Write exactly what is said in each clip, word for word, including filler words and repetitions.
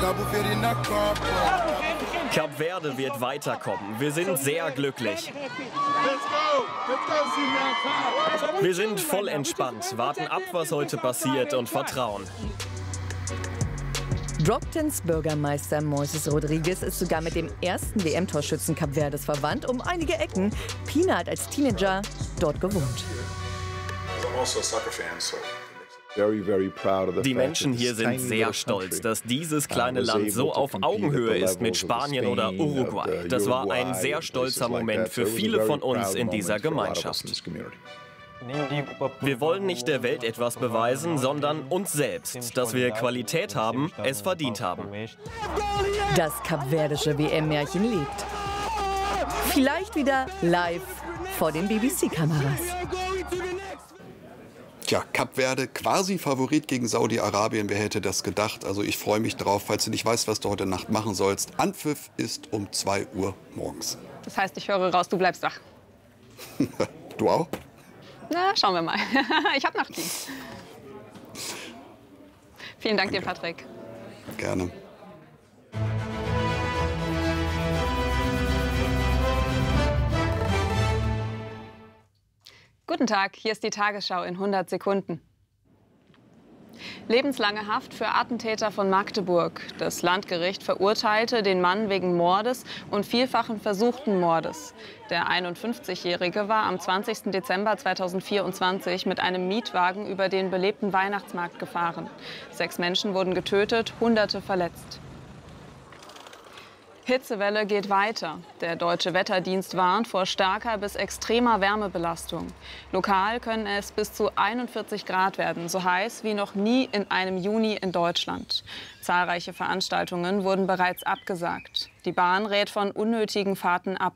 Kap Verde wird weiterkommen. Wir sind sehr glücklich. Wir sind voll entspannt, warten ab, was heute passiert und vertrauen. Brocktons Bürgermeister Moises Rodriguez ist sogar mit dem ersten W M-Torschützen Kap Verdes verwandt. Um einige Ecken. Pina hat als Teenager dort gewohnt. Die Menschen hier sind sehr stolz, dass dieses kleine Land so auf Augenhöhe ist mit Spanien oder Uruguay. Das war ein sehr stolzer Moment für viele von uns in dieser Gemeinschaft. Wir wollen nicht der Welt etwas beweisen, sondern uns selbst, dass wir Qualität haben, es verdient haben. Das kapverdische W M-Märchen lebt. Vielleicht wieder live vor den B B C-Kameras. Tja, Kap Verde quasi Favorit gegen Saudi-Arabien, wer hätte das gedacht? Also ich freue mich drauf, falls du nicht weißt, was du heute Nacht machen sollst. Anpfiff ist um zwei Uhr morgens. Das heißt, ich höre raus, du bleibst wach. Du auch? Na, schauen wir mal. Ich habe Nachtdienst. Vielen Dank dir, Patrick. Gerne. Guten Tag, hier ist die Tagesschau in hundert Sekunden. Lebenslange Haft für Attentäter von Magdeburg. Das Landgericht verurteilte den Mann wegen Mordes und vielfachen versuchten Mordes. Der einundfünfzigjährige war am zwanzigsten Dezember zweitausendvierundzwanzig mit einem Mietwagen über den belebten Weihnachtsmarkt gefahren. Sechs Menschen wurden getötet, Hunderte verletzt. Hitzewelle geht weiter. Der Deutsche Wetterdienst warnt vor starker bis extremer Wärmebelastung. Lokal können es bis zu einundvierzig Grad werden, so heiß wie noch nie in einem Juni in Deutschland. Zahlreiche Veranstaltungen wurden bereits abgesagt. Die Bahn rät von unnötigen Fahrten ab.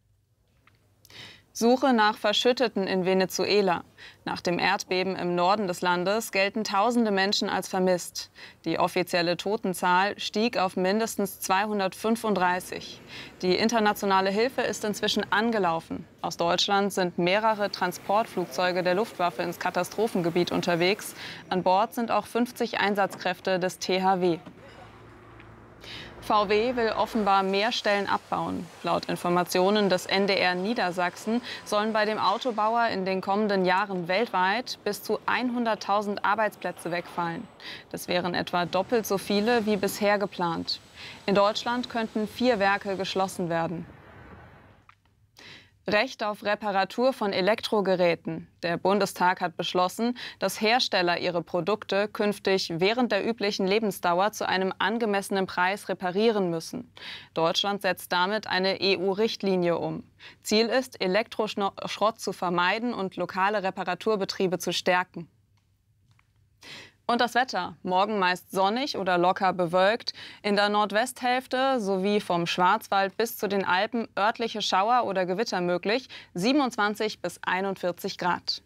Suche nach Verschütteten in Venezuela. Nach dem Erdbeben im Norden des Landes gelten tausende Menschen als vermisst. Die offizielle Totenzahl stieg auf mindestens zweihundertfünfunddreißig. Die internationale Hilfe ist inzwischen angelaufen. Aus Deutschland sind mehrere Transportflugzeuge der Luftwaffe ins Katastrophengebiet unterwegs. An Bord sind auch fünfzig Einsatzkräfte des T H W. V W will offenbar mehr Stellen abbauen. Laut Informationen des N D R Niedersachsen sollen bei dem Autobauer in den kommenden Jahren weltweit bis zu hunderttausend Arbeitsplätze wegfallen. Das wären etwa doppelt so viele wie bisher geplant. In Deutschland könnten vier Werke geschlossen werden. Recht auf Reparatur von Elektrogeräten. Der Bundestag hat beschlossen, dass Hersteller ihre Produkte künftig während der üblichen Lebensdauer zu einem angemessenen Preis reparieren müssen. Deutschland setzt damit eine E U-Richtlinie um. Ziel ist, Elektroschrott zu vermeiden und lokale Reparaturbetriebe zu stärken. Und das Wetter. Morgen meist sonnig oder locker bewölkt. In der Nordwesthälfte sowie vom Schwarzwald bis zu den Alpen örtliche Schauer oder Gewitter möglich. siebenundzwanzig bis einundvierzig Grad.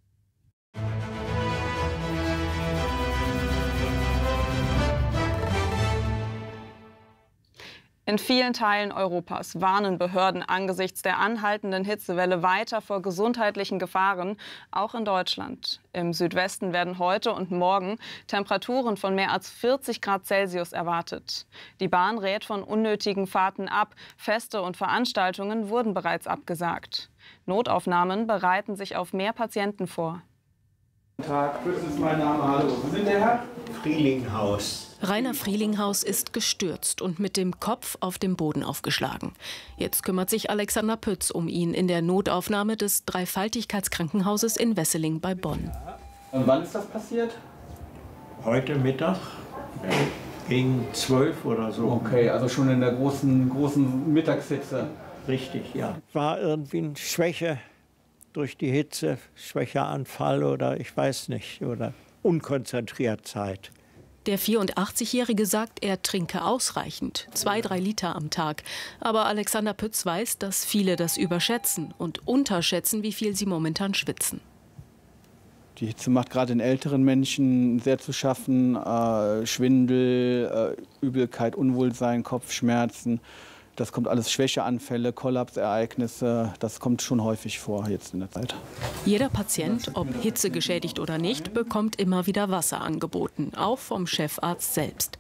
In vielen Teilen Europas warnen Behörden angesichts der anhaltenden Hitzewelle weiter vor gesundheitlichen Gefahren, auch in Deutschland. Im Südwesten werden heute und morgen Temperaturen von mehr als vierzig Grad Celsius erwartet. Die Bahn rät von unnötigen Fahrten ab. Feste und Veranstaltungen wurden bereits abgesagt. Notaufnahmen bereiten sich auf mehr Patienten vor. Guten Tag, das ist mein Name. Hallo, Sie sind der Herr? Frielinghaus. Rainer Frielinghaus ist gestürzt und mit dem Kopf auf dem Boden aufgeschlagen. Jetzt kümmert sich Alexander Pütz um ihn in der Notaufnahme des Dreifaltigkeitskrankenhauses in Wesseling bei Bonn. Und wann ist das passiert? Heute Mittag gegen zwölf oder so. Okay, also schon in der großen, großen Mittagshitze. Richtig, ja. War irgendwie eine Schwäche durch die Hitze, Schwächeanfall oder ich weiß nicht, oder Unkonzentriertheit. Der vierundachtzigjährige sagt, er trinke ausreichend, zwei, drei Liter am Tag. Aber Alexander Pütz weiß, dass viele das überschätzen und unterschätzen, wie viel sie momentan schwitzen. Die Hitze macht gerade den älteren Menschen sehr zu schaffen. Äh, Schwindel, äh, Übelkeit, Unwohlsein, Kopfschmerzen. Das kommt alles, Schwächeanfälle, Kollapsereignisse, das kommt schon häufig vor jetzt in der Zeit. Jeder Patient, ob hitzegeschädigt oder nicht, bekommt immer wieder Wasser angeboten, auch vom Chefarzt selbst.